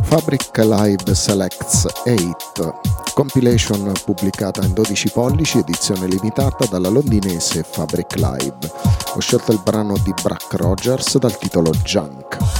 Fabric Live Selects 8, compilation pubblicata in 12 pollici, edizione limitata dalla londinese Fabric Live. Ho scelto il brano di Buck Rogers dal titolo Junk.